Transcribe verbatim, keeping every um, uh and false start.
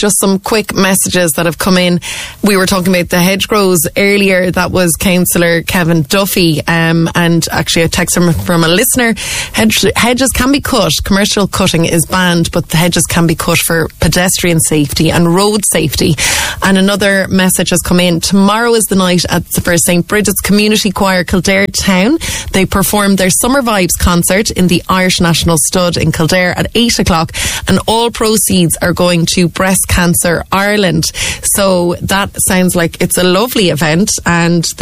just some quick messages that have come in. We were talking about the hedgerows earlier. That was Councillor Kevin Duffy, um, and actually a text from, from a listener. Hedge, hedges can be cut. Commercial cutting is banned, but the hedges can be cut for pedestrian safety and road safety. And another message has come in. Tomorrow is the night at for Saint Bridget's Community Choir, Kildare Town. They perform their Summer Vibes concert in the Irish National Stud in Kildare at eight o'clock, and all proceeds are going to Breast Cancer Ireland. So that sounds like it's a lovely event, and